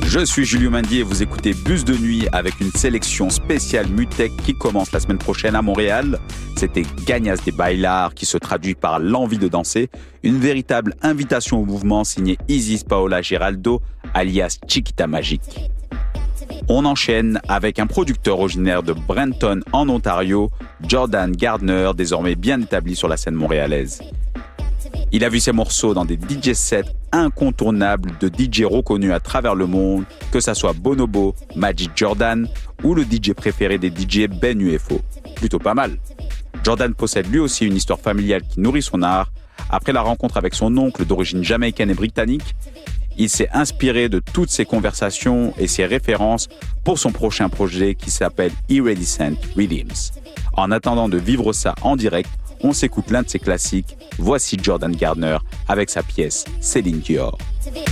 Je suis Julio Mendy et vous écoutez Bus de nuit avec une sélection spéciale Mutech qui commence la semaine prochaine à Montréal. C'était Ganas de Bailar qui se traduit par l'envie de danser, une véritable invitation au mouvement signée Isis Paola Giraldo alias Chiquita Magique. On enchaîne avec un producteur originaire de Brenton en Ontario, Jordan Gardner, désormais bien établi sur la scène montréalaise. Il a vu ses morceaux dans des DJ sets incontournables de DJ reconnus à travers le monde, que ça soit Bonobo, Magic Jordan ou le DJ préféré des DJ Ben UFO. Plutôt pas mal. Jordan possède lui aussi une histoire familiale qui nourrit son art. Après la rencontre avec son oncle d'origine jamaïcaine et britannique, il s'est inspiré de toutes ses conversations et ses références pour son prochain projet qui s'appelle Iridescent Rhythms. En attendant de vivre ça en direct, on s'écoute l'un de ses classiques. Voici Jordan Gardner avec sa pièce Céline Dior.